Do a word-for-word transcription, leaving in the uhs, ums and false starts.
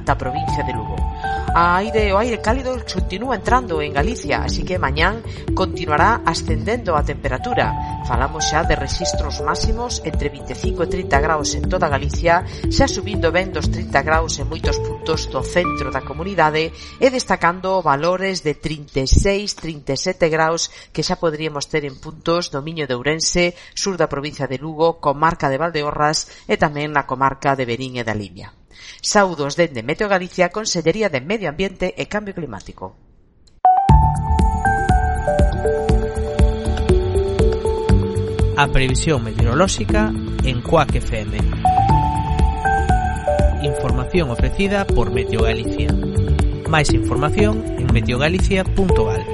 da provincia de Lugo. A aire, o aire cálido continúa entrando en Galicia, así que mañán continuará ascendendo a temperatura. Falamos xa de rexistros máximos entre vinte e cinco e trinta graus en toda Galicia, xa subindo ben dos trinta graus en moitos puntos do centro da comunidade e destacando valores de trinta e seis, trinta e sete graus que xa poderíamos ter en puntos do Miño de Ourense, sur da provincia de Lugo, comarca de Valdeorras e tamén na comarca de Verín e da Limia. Saúdos dende Meteo Galicia, Consellería de Medio Ambiente e Cambio Climático. A previsión meteorolóxica en Cuac F M. Información ofrecida por Meteo Galicia. Máis información en meteogalicia punto gal.